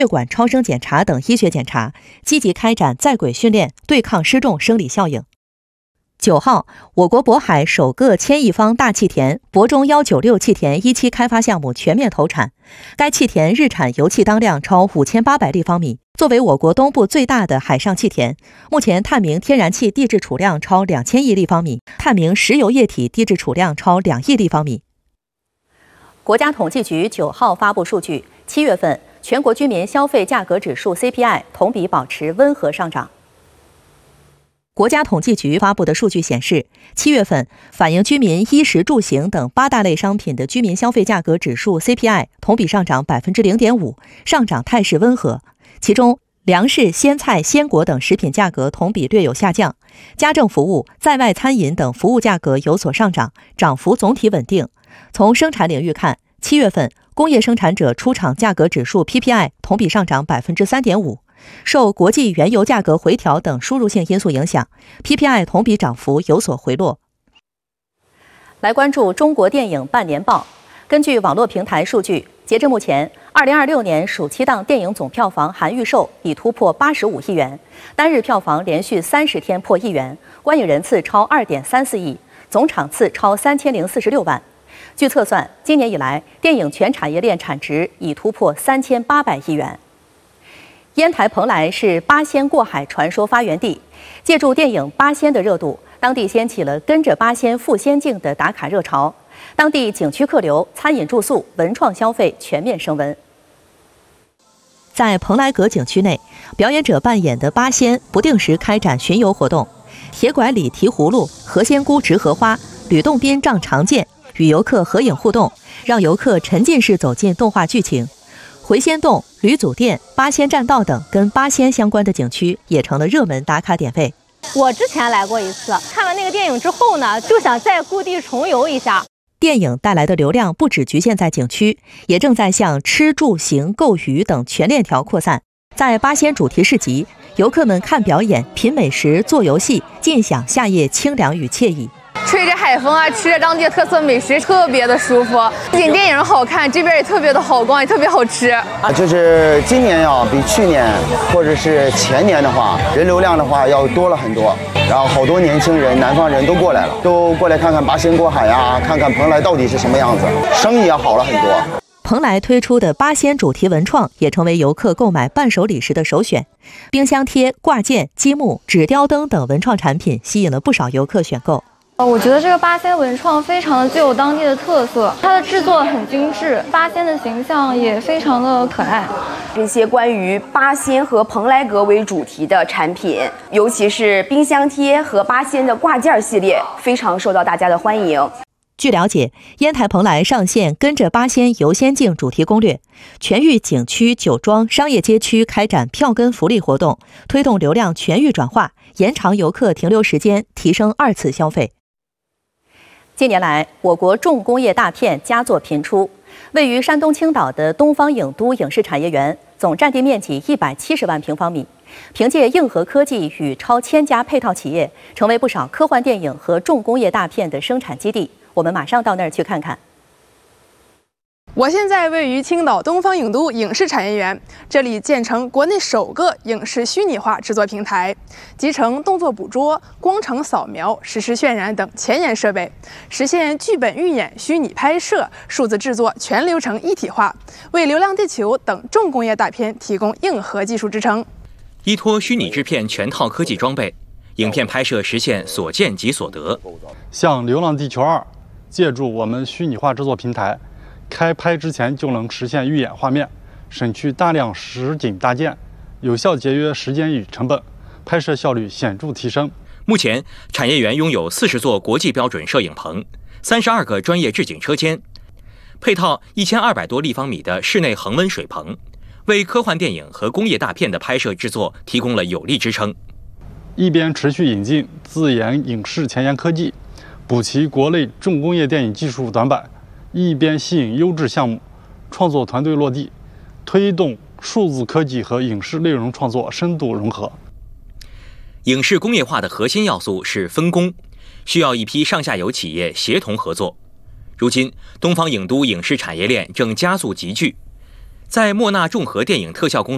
血管超声检查等医学检查，积极开展在轨训练，对抗失重生理效应。9号，我国渤海首个1000亿方大气田渤中196气田1期开发项目全面投产，该气田日产油气当量超5800立方米，作为我国东部最大的海上气田，目前探明天然气地质储量超2000亿立方米，探明石油液体地质储量超2亿立方米。国家统计局9号发布数据，7月份全国居民消费价格指数 CPI 同比保持温和上涨。国家统计局发布的数据显示，7月份反映居民衣食住行等8大类商品的居民消费价格指数 CPI 同比上涨 0.5%， 上涨态势温和。其中，粮食、鲜菜、鲜果等食品价格同比略有下降，家政服务、在外餐饮等服务价格有所上涨，涨幅总体稳定。从生产领域看，7月份工业生产者出厂价格指数 PPI 同比上涨 3.5%。受国际原油价格回调等输入性因素影响 ，PPI 同比涨幅有所回落。来关注中国电影半年报。根据网络平台数据，截至目前，2026年暑期档电影总票房含预售已突破85亿元，单日票房连续30天破1亿元，观影人次超2.34亿，总场次超3046万。据测算，今年以来，电影全产业链产值已突破3800亿元。烟台蓬莱是八仙过海传说发源地，借助电影《八仙》的热度，当地掀起了跟着八仙赴仙境的打卡热潮，当地景区客流、餐饮住宿、文创消费全面升温。在蓬莱阁景区内，表演者扮演的八仙不定时开展巡游活动，铁拐李提葫芦、何仙姑执荷花、吕洞宾仗长剑，与游客合影互动，让游客沉浸式走进动画剧情。回仙洞、吕祖殿、八仙栈道等跟八仙相关的景区也成了热门打卡点位。 我之前来过一次，看完那个电影之后呢，就想再故地重游一下。 电影带来的流量不只局限在景区，也正在向吃住行购娱等全链条扩散。在八仙主题市集，游客们看表演、品美食、做游戏，尽享夏夜清凉与惬意。 吹着海风啊，吃着当地特色美食，特别的舒服。不仅电影好看，这边也特别的好逛，也特别好吃。 就是今年要比去年或者是前年的话，人流量的话要多了很多。然后好多年轻人、南方人都过来了，都过来看看八仙过海啊，看看蓬莱到底是什么样子，生意也好了很多。 蓬莱推出的八仙主题文创也成为游客购买伴手礼时的首选，冰箱贴、挂件、积木、纸雕灯等文创产品吸引了不少游客选购。 我觉得这个八仙文创非常的具有当地的特色，它的制作很精致，八仙的形象也非常的可爱。 这些关于八仙和蓬莱阁为主题的产品，尤其是冰箱贴和八仙的挂件系列，非常受到大家的欢迎。 据了解，烟台蓬莱上线跟着八仙游仙境主题攻略，全域景区、酒庄、商业街区开展票根福利活动，推动流量全域转化，延长游客停留时间，提升2次消费。近年来，我国重工业大片佳作频出。位于山东青岛的东方影都影视产业园，总占地面积170万平方米，凭借硬核科技与超1000家配套企业，成为不少科幻电影和重工业大片的生产基地。我们马上到那儿去看看。 我现在位于青岛东方影都影视产业园，这里建成国内首个影视虚拟化制作平台，集成动作捕捉、光程扫描、实时渲染等前沿设备，实现剧本预演、虚拟拍摄、数字制作全流程一体化，为《流浪地球》等重工业大片提供硬核技术支撑。 依托虚拟制片全套科技装备，影片拍摄实现所见即所得。 像《流浪地球2》，借助我们虚拟化制作平台，开拍之前就能实现预演画面，省去大量实景搭建，有效节约时间与成本，拍摄效率显著提升。 目前，产业园拥有40座国际标准摄影棚，32个专业制景车间，配套1200多立方米的室内恒温水棚，为科幻电影和工业大片的拍摄制作提供了有力支撑。 一边持续引进自研影视前沿科技，补齐国内重工业电影技术短板，一边吸引优质项目创作团队落地，推动数字科技和影视内容创作深度融合。 影视工业化的核心要素是分工，需要一批上下游企业协同合作。如今，东方影都影视产业链正加速集聚，在莫纳重核电影特效工作